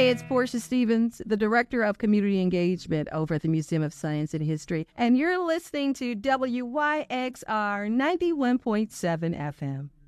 Hey, it's Portia Stevens, the Director of Community Engagement over at the Museum of Science and History, and you're listening to WYXR 91.7 FM.